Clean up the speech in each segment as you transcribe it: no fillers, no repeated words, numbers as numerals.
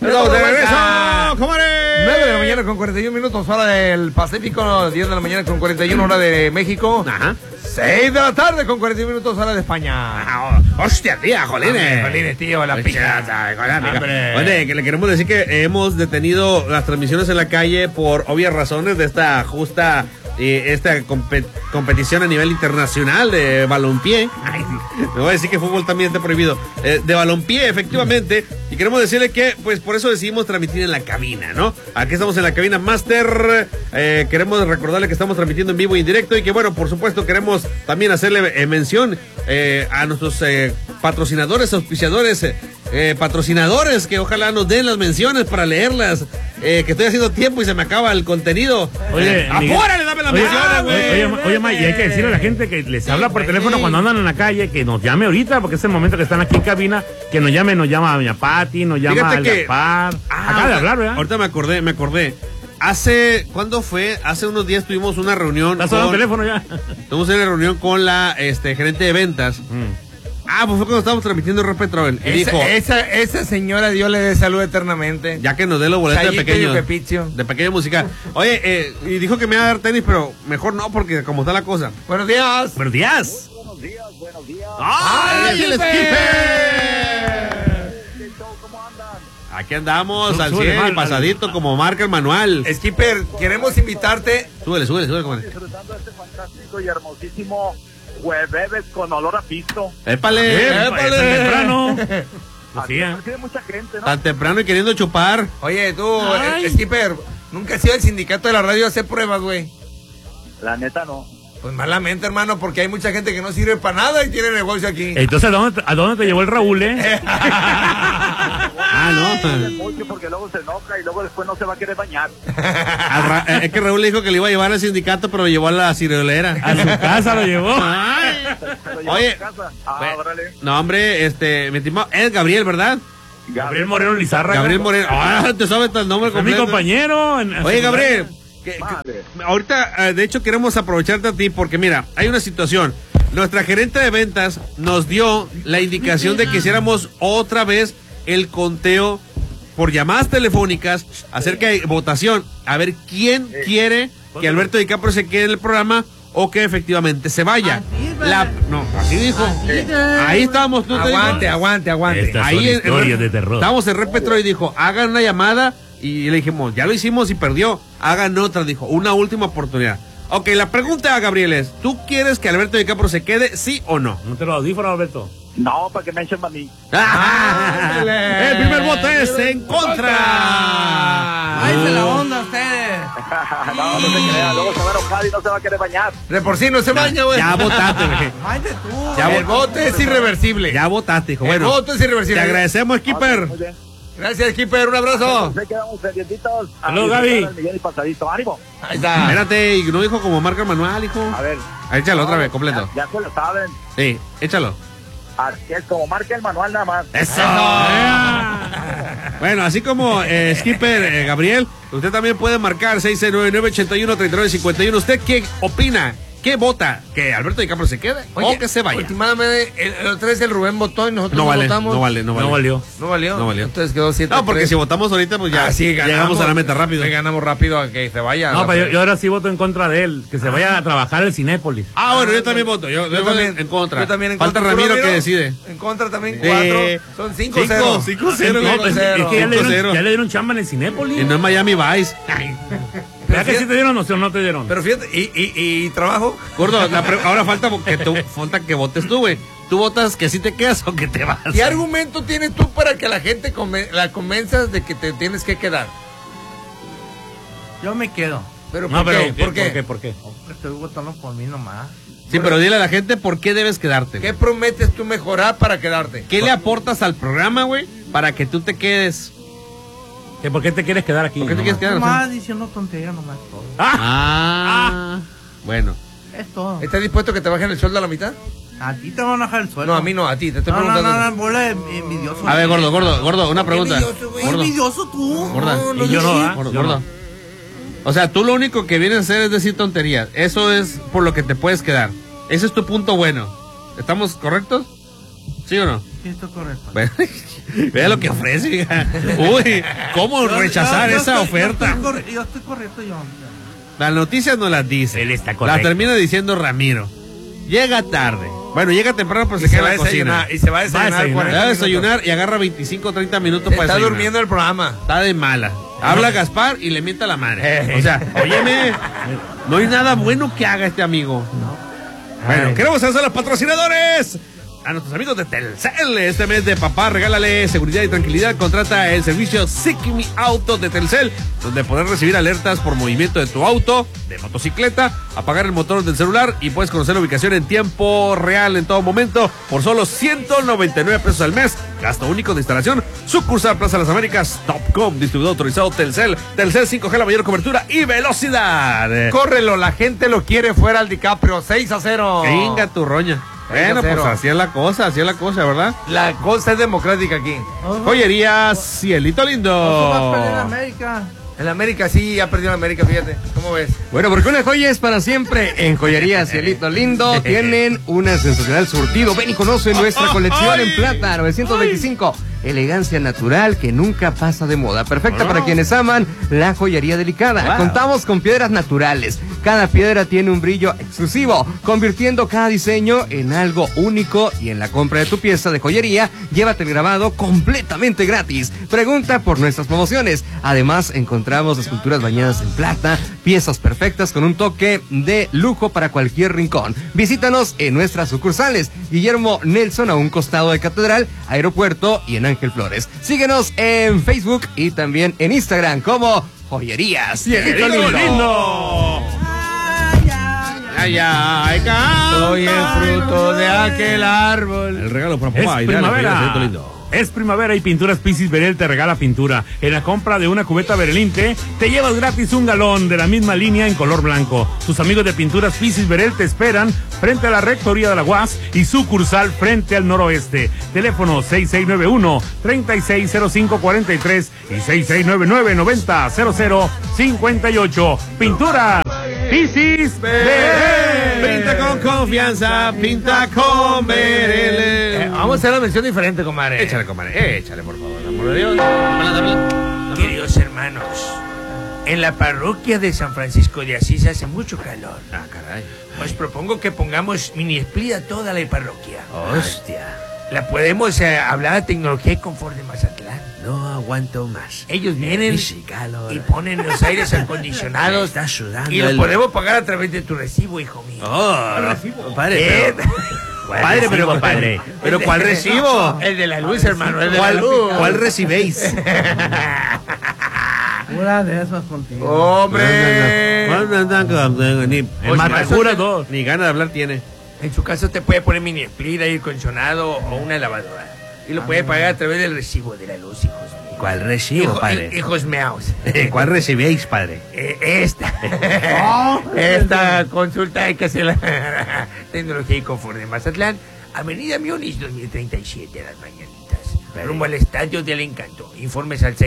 Estamos de regreso, comadre. 9 de la mañana con 41 minutos, hora del Pacífico. 10 de la mañana con 41, hora de México. Ajá. 6 de la tarde con 41 minutos, hora de España. Hostia, tía, jolines. Jolines, tío, la pica. Oye, que le queremos decir que hemos detenido las transmisiones en la calle por obvias razones de esta justa esta competición a nivel internacional de balompié. Ay, me voy a decir que fútbol también está prohibido. De balompié, efectivamente. Y queremos decirle que, pues, por eso decidimos transmitir en la cabina, ¿no? Aquí estamos en la cabina Master. Queremos recordarle que estamos transmitiendo en vivo y en directo y que, bueno, por supuesto, queremos también hacerle mención a nuestros patrocinadores, auspiciadores, patrocinadores, que ojalá nos den las menciones para leerlas. Que estoy haciendo tiempo y se me acaba el contenido. Oye, ¡apúrale, dame las menciones, güey! Oye, May, y hay que decirle a la gente que les habla por teléfono cuando andan en la calle, que nos llame ahorita, porque es el momento que están aquí en cabina, que nos llama a doña Pati, nos llama a Gaspar. Acaba de hablar, ¿verdad? Ahorita me acordé. ¿Cuándo fue? Hace unos días tuvimos una reunión. ¿Estás hablando teléfono ya? Tuvimos una reunión con la gerente de ventas. Pues fue cuando estábamos transmitiendo Rock Petrol. Y dijo, esa señora, Dios le dé salud eternamente. ya que nos dé los boletos de pequeño. Pepito. De pequeño musical. Oye, y dijo que me iba a dar tenis, pero mejor no, porque como está la cosa. Buenos días. Buenos días. Buenos días. ¡Ay, el skipper! ¿Cómo andan? Aquí andamos al Súbele, 100 y pasadito como marca el manual. Skipper, queremos invitarte. Súbele, comadre. Disfrutando de este fantástico y hermosísimo jueves con olor a pisto. ¡Épale! Tan temprano. Así de mucha gente, ¿no? Tan temprano y queriendo chupar. Oye, tú, Ay. Skipper, nunca has ido al sindicato de la radio a hacer pruebas, güey. La neta no. Pues malamente, hermano, porque hay mucha gente que no sirve para nada y tiene negocio aquí. Entonces, ¿a dónde te llevó el Raúl, No. Mucho porque luego se enoja y luego después no se va a querer bañar. Es que Raúl le dijo que le iba a llevar al sindicato, pero lo llevó a la ciruelera. A su casa lo llevó. Se lo lleva Oye. a casa. Órale. No, hombre, mi estimado, es Gabriel, ¿verdad? Gabriel Moreno Lizarra. Gabriel Moreno. Te sabes el nombre Es mi completo. compañero. Oye, Gabriel, Madre. ahorita, de hecho, queremos aprovecharte a ti porque, mira, hay una situación. Nuestra gerente de ventas nos dio la indicación de que hiciéramos otra vez el conteo por llamadas telefónicas acerca de votación. A ver quién quiere que Alberto DiCaprio se quede en el programa o que efectivamente se vaya. No, así dijo. Ahí estábamos. ¿No te dijo? Aguante. Estas Ahí son en- historias de terror. Estábamos en Red Petrol y dijo, hagan una llamada. Y le dijimos, ya lo hicimos y perdió. Hagan otra, dijo, una última oportunidad. Ok, la pregunta, Gabriel, es, ¿tú quieres que Alberto DiCaprio se quede, sí o no? ¿No te lo audífonos, Alberto? No, para que me echen a mí. El primer voto es en contra. Ahí se la onda ustedes. No se crea. Luego se va a enojar y no se va a querer bañar. De por sí no se baña, güey. Ya votaste, güey. Bañate tú. Ya El voto es irreversible. Ya votaste, hijo. El Bueno, voto es irreversible. te agradecemos, Skipper. Muy bien. Gracias, Skipper. Un abrazo. Nos quedamos pendientitos. Saludos, Gaby. Miguel y pasadito. ¡Ánimo! Ahí está. Espérate, y no dijo como marca el manual, hijo. A ver. Échalo otra vez, completo. Ya se lo saben. Sí, échalo. Así es como marca el manual nada más. ¡Eso! Bueno, así como Skipper, Gabriel, usted también puede marcar 699-81-3951. ¿Usted qué opina? ¿Qué vota? ¿Que Alberto DiCaprio se quede o que se vaya? Últimamente, el otro es el Rubén votó y nosotros No vale, votamos. no vale. No valió. ¿No valió? No valió. Entonces quedó 7. No, porque si votamos ahorita, pues ya llegamos a la meta rápido. Ganamos rápido a que se vaya. No, pero yo ahora sí voto en contra de él. Que se vaya a trabajar al Cinépolis. Bueno, yo también voto. Yo también en contra. Yo también en Falta contra. Ramiro ¿Tú, que decide. En contra también, Sí. 4. Son 5-0. 5-0. No, pues, es que ya le 5-0. dieron chamba en el Cinépolis. Y no es Miami Vice. ¿Verdad que sí te dieron o no te dieron? Pero fíjate, ¿y trabajo? Gordo, ahora falta que votes tú, güey. ¿Tú votas que sí te quedas o que te vas? ¿Qué argumento tienes tú para que la gente la convenzas de que te tienes que quedar? Yo me quedo. ¿Pero No, por pero qué? ¿por qué? Estoy votando por mí nomás. Sí, pero dile a la gente por qué debes quedarte. ¿Qué prometes tú mejorar para quedarte? ¿Qué le aportas al programa, güey, para que tú te quedes? ¿Que ¿Por qué te quieres quedar aquí? ¿Por qué te quieres quedar? Nomás diciendo tonterías nomás todo. Bueno. Es todo. ¿Estás dispuesto a que te bajen el sueldo a la mitad? A ti te van a bajar el sueldo. No, a mí no, a ti, te estoy No, preguntando. bola de envidioso. A ver, gordo, una pregunta. envidioso, güey? Gordo, Envidioso tú. gorda. No, Y yo no, sí. ¿ah? Gordo, Yo no. gordo. O sea, tú lo único que vienes a hacer es decir tonterías. Eso es por lo que te puedes quedar. Ese es tu punto bueno. ¿Estamos correctos? ¿Sí o no? Sí, esto es correcto. Bueno, vea lo que ofrece, hija. Uy, ¿cómo rechazar esa oferta? Yo estoy correcto, yo. Las noticias no las dice. Él está correcto. Las termina diciendo Ramiro. Llega tarde. Bueno, llega temprano, pero se queda en la cocina. Y se va a desayunar. Va a desayunar y agarra 25 o 30 minutos para Está desayunar. durmiendo el programa. Está de mala. Habla Gaspar y le mienta la madre. O sea, óyeme, no hay nada bueno que haga este amigo. Bueno, queremos hacer a los patrocinadores. A nuestros amigos de Telcel, este mes de papá, regálale seguridad y tranquilidad. Contrata el servicio Seek Me Auto de Telcel, donde podrás recibir alertas por movimiento de tu auto, de motocicleta, apagar el motor del celular y puedes conocer la ubicación en tiempo real en todo momento por solo 199 pesos al mes. Gasto único de instalación. Sucursal Plaza Las Américas, Topcom, distribuidor autorizado Telcel. Telcel 5G, la mayor cobertura y velocidad. Córrelo, la gente lo quiere fuera al DiCaprio, 6-0. Venga tu roña. Bueno, pues así es la cosa, ¿verdad? La cosa es democrática aquí. Joyería Cielito Lindo. Va a perder América. En América sí, ya perdió en América, fíjate. ¿Cómo ves? Bueno, porque una joya es para siempre. En Joyería Cielito Lindo tienen una sensacional surtido. Ven y conoce nuestra colección en plata 925. Elegancia natural que nunca pasa de moda. Perfecta para quienes aman la joyería delicada. Wow. Contamos con piedras naturales. Cada piedra tiene un brillo exclusivo, convirtiendo cada diseño en algo único. Y en la compra de tu pieza de joyería, llévate el grabado completamente gratis. Pregunta por nuestras promociones. Además, encontramos esculturas bañadas en plata, piezas perfectas con un toque de lujo para cualquier rincón. Visítanos en nuestras sucursales. Guillermo Nelson, a un costado de Catedral, Aeropuerto y en Ángel Flores. Síguenos en Facebook y también en Instagram como Joyerías Cielito Lindo. Soy el fruto de aquel árbol. El regalo para Es papá. primavera. Es primavera y Pinturas Pisis Berel te regala pintura. En la compra de una cubeta Berelinte, te llevas gratis un galón de la misma línea en color blanco. Tus amigos de Pinturas Pisis Berel te esperan frente a la Rectoría de la UAS y sucursal frente al noroeste. Teléfono 6691-360543 y 6699-900058. Pinturas Pisis Berel. Pinta con confianza, pinta con Berel. Vamos a hacer una mención diferente, comadre. Échale, comadre, échale, por favor, amor de Dios. Queridos hermanos, en la parroquia de San Francisco de Asís hace mucho calor. Ah, caray. Os propongo que pongamos mini split a toda la parroquia. Hostia. La podemos hablar de tecnología y confort de Mazatlán. No aguanto más. Ellos vienen Sí, calor. y ponen los aires acondicionados Está sudando. y lo podemos pagar a través de tu recibo, hijo mío. Oh, padre, Padre, pero padre. pero ¿cuál recibo? El de la luz, hermano, el de la luz. ¿Cuál recibéis? Una de esas contigo. ¡Hombre! Ni, En Matacura 2. ni ganas de hablar tiene. En su caso te puede poner mini split, aire acondicionado o una lavadora. Y lo puede pagar a través del recibo de la luz, hijos míos. ¿Cuál recibo, padre? Hijos meaos. ¿Cuál recibéis, padre? Esta consulta hay que hacerla. Tecnología y confort de Mazatlán, Avenida Múnich 2037 a las mañanitas. Rumbo al Estadio del Encanto. Informes al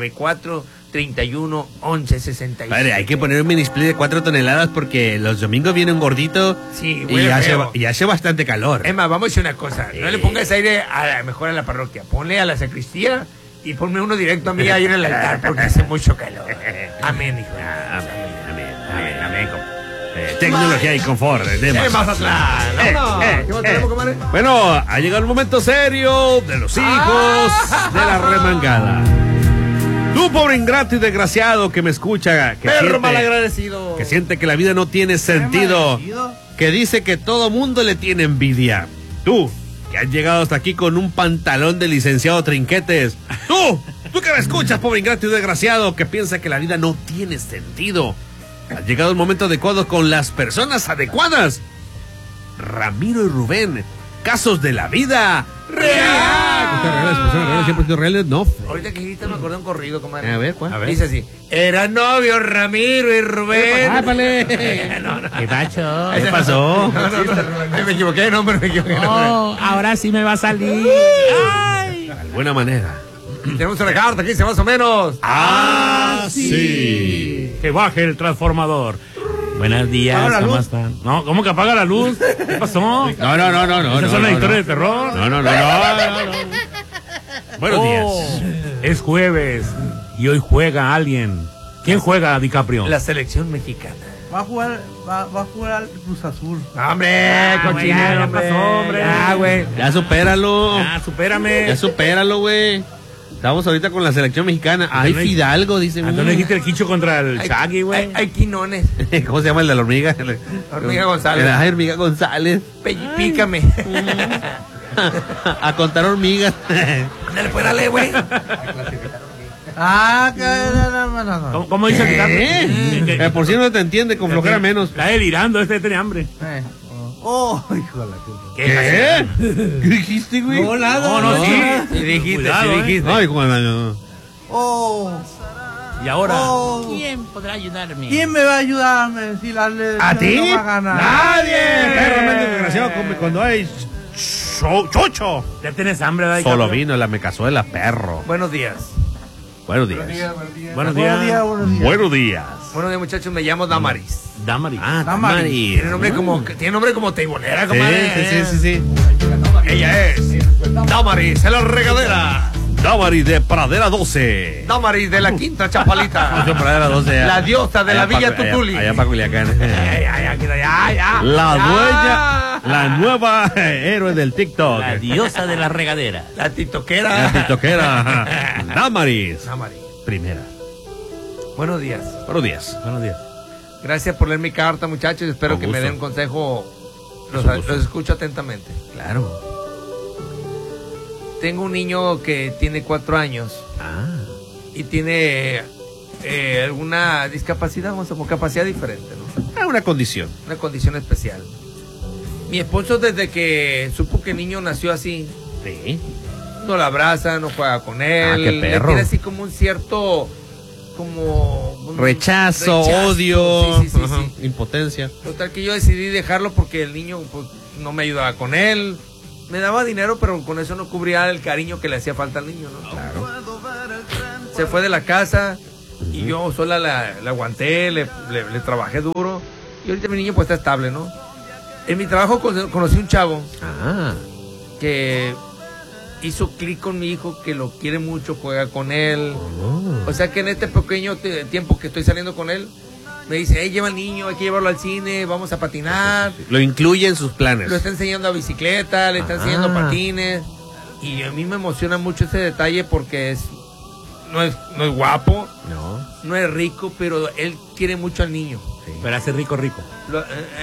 6694-31-1166. Padre, hay que poner un mini split de 4 toneladas porque los domingos viene un gordito Sí, y huele hace, feo. y hace bastante calor. Emma, vamos a hacer una cosa. No le pongas aire mejor a la parroquia. Ponle a la sacristía y ponme uno directo a mí ahí en el altar porque hace mucho calor. Amén, hijo. Amén. Tecnología y confort de Mazatlán! ¡Vámonos! ¿Qué más tenemos, comadre? Bueno, ha llegado el momento serio de los hijos de la remangada. Tú, pobre ingrato y desgraciado que me escucha, Perro malagradecido. que siente que la vida no tiene sentido, que dice que todo mundo le tiene envidia. Tú, que has llegado hasta aquí con un pantalón de licenciado Trinquetes. Tú que me escuchas, pobre ingrato y desgraciado, que piensa que la vida no tiene sentido. Ha llegado el momento adecuado con las personas adecuadas. Ramiro y Rubén, casos de la vida real. ¿Personas reales siempre han sido reales? No. Ahorita que dijiste me acordé un corrido, comadre. A ver, ¿cuál? Dice así: eran novios Ramiro y Rubén. ¡Ápale! ¿Qué pasó? ¿Qué pasó? Me equivoqué, no, pero me equivoqué. Ahora sí me va a salir. De alguna manera. Tenemos una carta que dice más o menos. ¡Ah, sí! Que baje el transformador. Buenos días, ¿Apaga la ¿cómo luz? están? No, ¿cómo que apaga la luz? ¿Qué pasó? No. ¿Esas son las historias de terror? No. Buenos días. Es jueves y hoy juega alguien. ¿Quién juega, DiCaprio? La selección mexicana. Va a jugar al Cruz Azul. ¡Hombre, cochinero, ya pasó, hombre. Ya, güey. Ya supéralo. Ah, supérame. Ya supéralo, güey. Estamos ahorita con la selección mexicana. Ay, Antonio- Fidalgo, dice. Entonces dijiste el quicho contra el Shaggy, güey. Hay quinones. ¿Cómo se llama el de la hormiga? Hormiga González. Ay, hormiga González. Pícame. A contar hormigas. Dale, pues dale, güey. Ah, no. ¿Cómo dice el DiCaprio? Por si no te entiende, con flojera menos. Está delirando, tiene hambre. Oh, hijo de la ¿Qué? ¿Qué dijiste, güey? No, nada. No, sí. Sí dijiste, Cuidado, sí dijiste. Ay, Juan. Oh, Y ahora. oh. ¿Quién podrá ayudarme? ¿Quién me va a ayudarme si la ¿A ti? no va a ganar? ¡Nadie! Perro, desgraciado, cuando hay chocho. Ya tienes hambre, ¿verdad, Solo DiCaprio? vino la mecazuela, perro. Buenos días. Buenos días. Buenos días. Buenos días. Buenos días, muchachos. Me llamo Damaris. Damaris. Ah, Damaris. Tiene nombre como teibonera, comadre. Sí. Ella es Damaris en la regadera. Damaris de Pradera 12. Damaris de la Quinta Chapalita. Pradera 12. La diosa de la Villa Tutuli. Allá para Culiacán. Ya. La nueva héroe del TikTok. La diosa de la regadera. La titoquera. La tiktoquera. Damaris. Damaris. Primera. Buenos días. Buenos días. Buenos días. Gracias por leer mi carta, muchachos. Espero Con que me gusto. den un consejo. Los gusto. escucho atentamente. Claro. Tengo un niño que tiene 4 años Ah. y tiene alguna discapacidad, o capacidad diferente, ¿no? Una condición. Una condición especial. Mi esposo, desde que supo que el niño nació así, Sí. no lo abraza, no juega con él. Ah, qué le perro. tiene así como un cierto, como un Rechazo, odio, Sí, sí, ajá, sí. impotencia. Total que yo decidí dejarlo porque el niño pues, no me ayudaba con él. Me daba dinero, pero con eso no cubría el cariño que le hacía falta al niño, ¿no? Claro. Se fue de la casa y yo sola la aguanté, le trabajé duro. Y ahorita mi niño pues está estable, ¿no? En mi trabajo conocí un chavo Ah. que hizo clic con mi hijo, que lo quiere mucho, juega con él. O sea que en este pequeño tiempo que estoy saliendo con él, me dice, hey, lleva al niño, hay que llevarlo al cine, vamos a patinar. Lo incluye en sus planes. Lo está enseñando a bicicleta, le está enseñando patines. Y a mí me emociona mucho ese detalle porque no es guapo, no es rico, pero él quiere mucho al niño. Pero hace rico. Lo-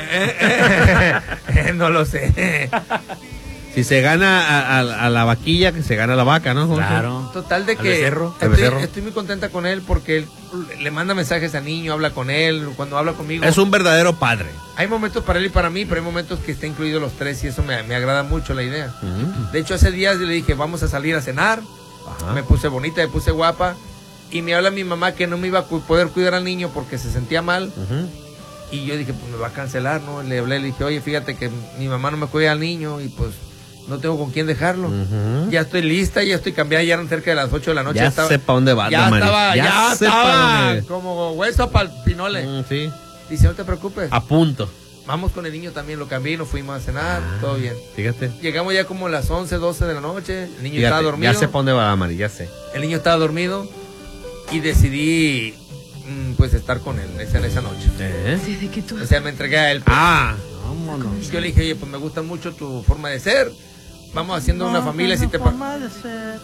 no lo sé. Si se gana a la vaquilla, que se gana la vaca, ¿no? Jorge? Claro. Total de Al que becerro. Al becerro. estoy muy contenta con él porque él le manda mensajes al niño, habla con él, cuando habla conmigo. Es un verdadero padre. Hay momentos para él y para mí, pero hay momentos que está incluido los tres y eso me agrada mucho la idea. Ujú. De hecho, hace días le dije, vamos a salir a cenar. Ajá. Me puse bonita, me puse guapa. Y me habla mi mamá que no me iba a poder cuidar al niño porque se sentía mal. Ujú. Y yo dije, pues me va a cancelar, ¿no? Le hablé, le dije, oye, fíjate que mi mamá no me cuida al niño y pues no tengo con quién dejarlo. Ujú. Ya estoy lista, ya estoy cambiada, ya eran cerca de las 8 de la noche. Ya sé pa' dónde vas, ya Damaris. estaba, Ya ya sé pa' estaba dónde. como hueso para el pinole. Sí. Dice, no te preocupes, A punto. vamos con el niño también, lo cambié y nos fuimos a cenar, todo bien. Fíjate. Llegamos ya como a las 11, 12 de la noche, el niño Fíjate, estaba dormido. ya sé pa' dónde va, Damaris, ya sé. El niño estaba dormido y decidí pues estar con él esa noche. O sea, me entregué a él. pues. Ah. Y yo le dije, oye, pues me gusta mucho tu forma de ser. Vamos haciendo una familia, si te forma de ser.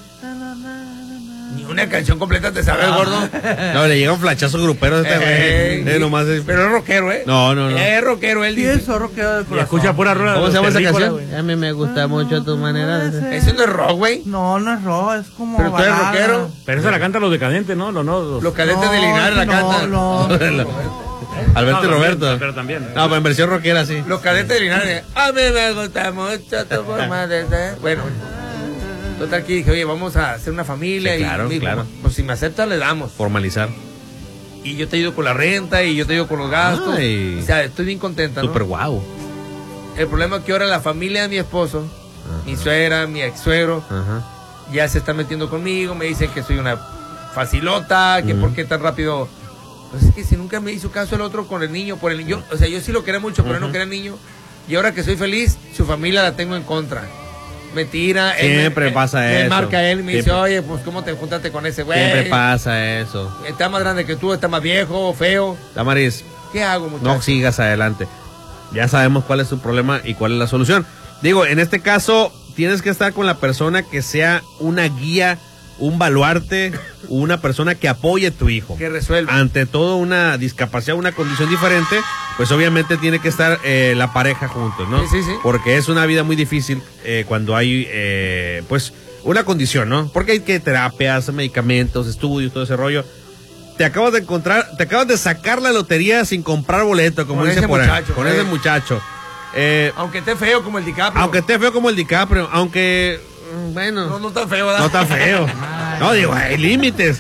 Ni una canción completa te sabes, gordo. No, le llega un flachazo grupero a este güey. Nomás es- Pero es rockero, ¿eh? No. Es rockero, él Sí, dice. el zorro queda de Y corazón. escucha pura rueda. ¿Cómo se llama esa terrícola, canción? güey. A mí me gusta mucho tu manera de ser. Eso no es rock, güey. No, no es rock, es como Pero tú eres balada. rockero. Pero esa la cantan los decadentes, ¿no? Los cadentes de Linares la no, cantan. no. Alberto y No, Roberto. pero también. No, pero en versión rockera sí. Los cadetes de Linares. A mí me gusta mucho tu forma de ser. Bueno, total que dije, oye, vamos a hacer una familia. Sí, claro, y me dijo, claro. pues si me aceptas, le damos. Formalizar. Y yo te ayudo con la renta y yo te ayudo con los gastos. Ay. O sea, estoy bien contenta, ¿no? Súper guau. El problema es que ahora la familia de mi esposo, mi suegra, mi ex suegro, Ajá. ya se están metiendo conmigo. Me dicen que soy una facilota, que por qué tan rápido Pues es que si nunca me hizo caso el otro con el niño, por el niño, o sea, yo sí lo quería mucho, pero él no quería el niño. Y ahora que soy feliz, su familia la tengo en contra. Me tira. Siempre pasa eso. Me marca él y me dice, Siempre. oye, pues ¿cómo te juntaste con ese güey? Siempre pasa eso. Está más grande que tú, está más viejo, feo. Damaris, ¿Qué hago, muchacho? no sigas adelante. Ya sabemos cuál es tu problema y cuál es la solución. Digo, en este caso, tienes que estar con la persona que sea una guía, un baluarte, una persona que apoye a tu hijo. Que resuelva. Ante todo una discapacidad, una condición diferente, pues obviamente tiene que estar la pareja juntos, ¿no? Sí. Porque es una vida muy difícil cuando hay, pues, una condición, ¿no? Porque hay que terapias, medicamentos, estudios, todo ese rollo. Te acabas de sacar la lotería sin comprar boleto, como Con dice ese por ahí. muchacho, Con ese muchacho. Aunque esté feo como el DiCaprio. Aunque esté feo como el DiCaprio, aunque, bueno. No está feo, ¿verdad? No está feo. No, digo, hay límites.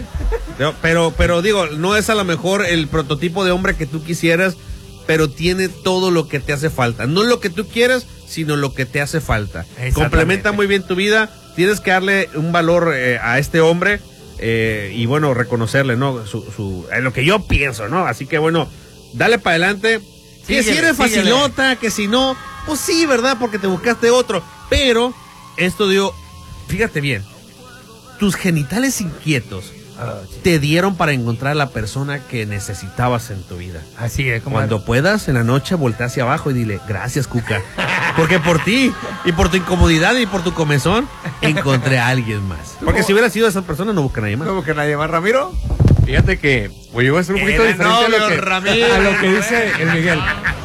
Pero digo, no es a lo mejor el prototipo de hombre que tú quisieras, pero tiene todo lo que te hace falta. No lo que tú quieres, sino lo que te hace falta. Complementa muy bien tu vida. Tienes que darle un valor a este hombre y bueno, reconocerle, ¿no? Lo que yo pienso, ¿no? Así que bueno, dale para adelante. Que si eres facilota, que si no, pues sí, ¿verdad? Porque te buscaste otro. Pero esto digo, fíjate bien, tus genitales inquietos te dieron para encontrar a la persona que necesitabas en tu vida. Así es, como Cuando puedas, en la noche, voltea hacia abajo y dile, gracias, Cuca. Porque por ti, y por tu incomodidad, y por tu comezón, encontré a alguien más. Porque si hubiera sido esa persona, no busca a nadie más. No busca nadie más, Ramiro. Fíjate que, pues yo voy a ser un poquito Era diferente novio, a lo que dice el Miguel.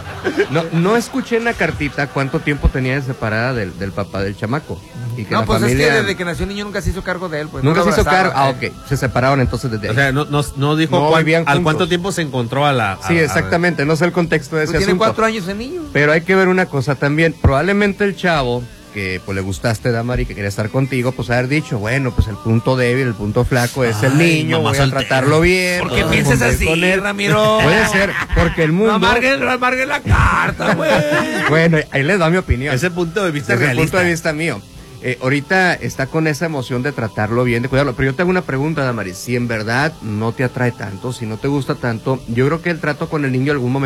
No escuché en la cartita cuánto tiempo tenía de separada del papá del chamaco. Y que No, la pues familia es que desde que nació el niño nunca se hizo cargo de él. Pues, nunca no se lo hizo cargo. abrazaba, Ok, se separaron entonces desde ahí. O sea, no dijo No vivían al juntos. cuánto tiempo se encontró a la... Sí, exactamente, no sé el contexto de Pues ese tiene asunto. 4 años el niño. Pero hay que ver una cosa también, probablemente el chavo que pues le gustaste, Damari, que quería estar contigo, pues haber dicho, bueno, pues el punto débil, el punto flaco es el niño, mamá voy a soltera. tratarlo bien. ¿Por qué voy a piensas convivir así, con él. Ramiro? Puede ser, porque el mundo... No amarguen la carta, güey. Bueno, ahí les da mi opinión. Ese punto de vista Desde el realista. punto de vista mío. Ahorita está con esa emoción de tratarlo bien, de cuidarlo. Pero yo te hago una pregunta, Damaris. Si en verdad no te atrae tanto, si no te gusta tanto, yo creo que el trato con el niño en algún momento